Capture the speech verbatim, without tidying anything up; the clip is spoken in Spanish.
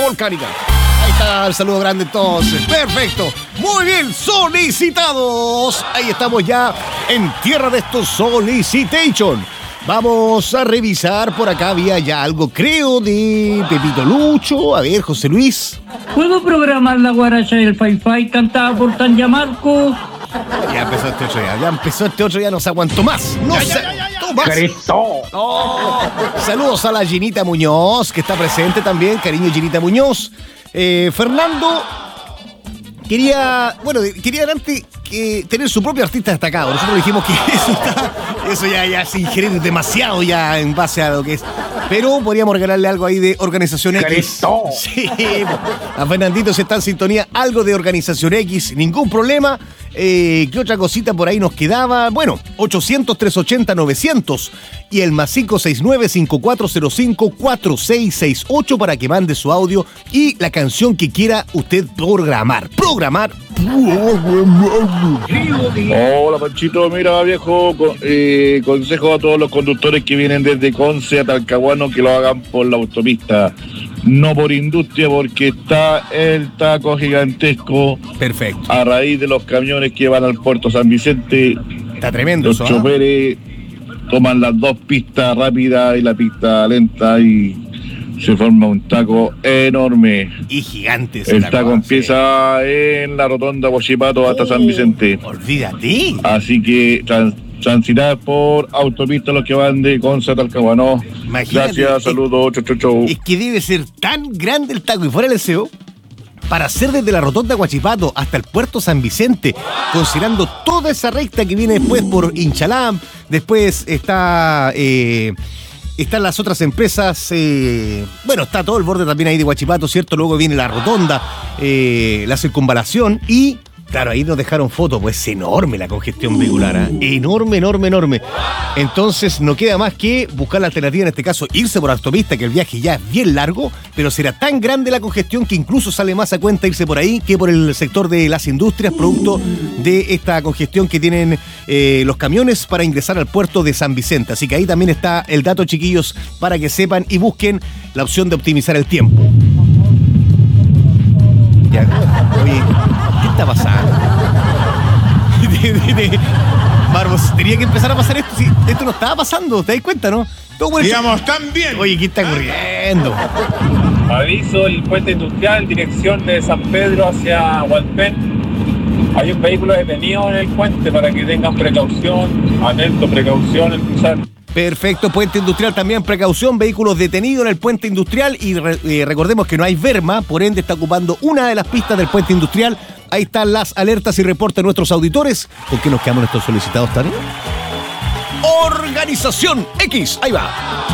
volcánica. Ahí está el saludo grande entonces. Perfecto. Muy bien, solicitados. Ahí estamos ya en tierra de estos solicitation. Vamos a revisar por acá. Había ya algo, creo, de Pepito Lucho. A ver, José Luis. ¿Puedo programar la guaracha del Fai-Fai cantada por Tanya Marco? Ya empezó este otro día. Ya empezó este otro día. No se aguantó más. No se aguantó más. Oh. Saludos a la Ginita Muñoz, que está presente también. Cariño, Ginita Muñoz. Eh, Fernando quería, bueno, quería antes eh, tener su propio artista destacado. Nosotros dijimos que eso está, eso ya, ya es ingerir demasiado ya en base a lo que es. Pero podríamos regalarle algo ahí de Organización X. Sí, a Fernandito se está en sintonía, algo de Organización X, ningún problema. Eh, ¿Qué otra cosita por ahí nos quedaba? Bueno, ochocientos, trescientos ochenta, novecientos y el más cinco seis nueve, cinco cuatro cero cinco, cuatro seis seis ocho para que mande su audio y la canción que quiera usted programar. Programar. Hola Panchito, mira viejo, con, eh, consejo a todos los conductores que vienen desde Conce a Talcahuano que lo hagan por la autopista, no por industria, porque está el taco gigantesco. Perfecto. A raíz de los camiones que van al puerto San Vicente. Está tremendo los eso, choferes ¿eh? Toman las dos pistas rápidas y la pista lenta y se forma un taco enorme. Y gigante ese El taco, taco sí. Empieza en la rotonda Huachipato hasta oh, San Vicente. Olvídate. Así que trans, transitar por autopista los que van de Conce a Talcahuano. Imagínate, Gracias, saludos, chau, chau, chau. Es que debe ser tan grande el taco y fuera el S E O para hacer desde la rotonda Huachipato hasta el puerto San Vicente, considerando toda esa recta que viene después por Inchalán, después está... Eh, Están las otras empresas, eh, bueno, está todo el borde también ahí de Huachipato, ¿cierto? Luego viene la rotonda, eh, la circunvalación y, claro, ahí nos dejaron fotos, pues es enorme la congestión vehicular, ¿eh? Enorme, enorme, enorme. Entonces no queda más que buscar la alternativa, en este caso irse por autopista, que el viaje ya es bien largo, pero será tan grande la congestión que incluso sale más a cuenta irse por ahí que por el sector de las industrias, producto de esta congestión que tienen eh, los camiones para ingresar al puerto de San Vicente. Así que ahí también está el dato, chiquillos, para que sepan y busquen la opción de optimizar el tiempo. Ya. Oye, ¿qué está pasando? de, de, de. Barbos, tenía que empezar a pasar esto. Sí, esto no estaba pasando, ¿te das cuenta, no? Todo bueno. Digamos, tan bien. Oye, ¿qué está ocurriendo? Aviso, el puente industrial, dirección de San Pedro hacia Hualpén. Hay un vehículo detenido en el puente para que tengan precaución, atento, precaución en cruzar. Perfecto, puente industrial también, precaución, vehículos detenidos en el puente industrial y re, eh, recordemos que no hay verma, por ende está ocupando una de las pistas del puente industrial. Ahí están las alertas y reportes de nuestros auditores. ¿Con qué nos quedamos estos solicitados, Tania? Organización X, ahí va.